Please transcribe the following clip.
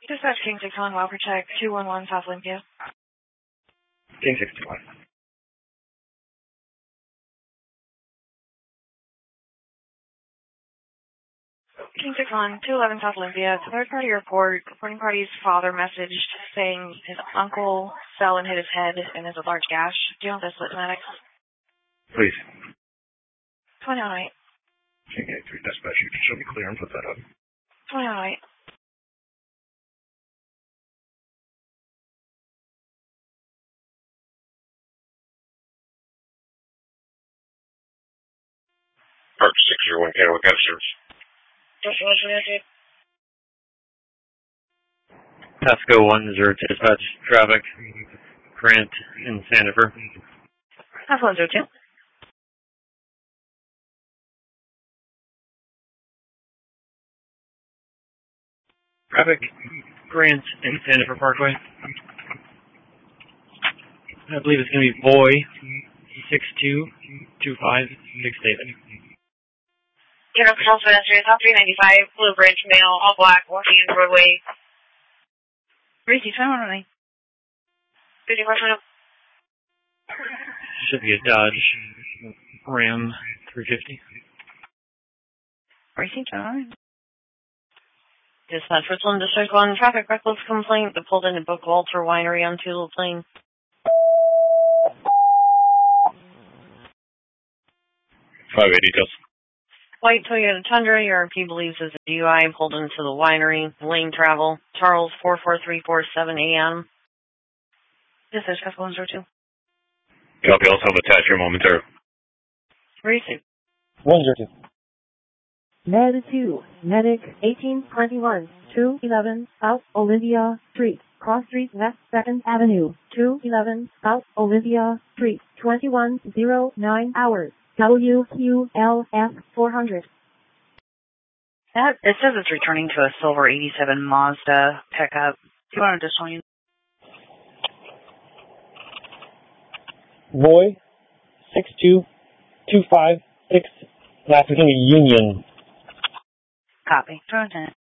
Dispatch King 6 on Well Protect 211 South Olympia. King 621. King 6 on 211 South Olympia. It's a third party report. Reporting party's father messaged saying his uncle fell and hit his head and there's a large gash. Do you know the split medics? Please. 20 on 8. King 83 Dispatch, you can show me clear and put that up. 20 on 8. Park 601 Canada, what kind of service? Pasco 102 Dispatch, traffic, Grant in Sandifer. That's 102. Traffic, Grant in Sandifer Parkway. I believe it's going to be Boy 622567. General Control Pedestrian, South 395, Blue Bridge, male, all black, walking in the roadway. Reese, 21 on 8. 50 question. Should be a Dodge Ram 350. Reese, 21. Dispatch, Richland District 1, traffic reckless complaint that pulled into Book Walter Winery on Tulip Lane. 580 details. White Toyota Tundra, ERP believes is a DUI, pulled into the winery, lane travel, Charles 44347 AM. Dispatch, Pasco 102. Copy, also have attached here momentarily. Reese. 102. Med 2, Medic 1821, 211 South Olivia Street, Cross Street West 2nd Avenue, 211 South Olivia Street, 2109 hours, WQLF 400. It says it's returning to a silver 87 Mazda pickup. Do you want additional units? Boy 62256, last is going to be Union. Copy. 210.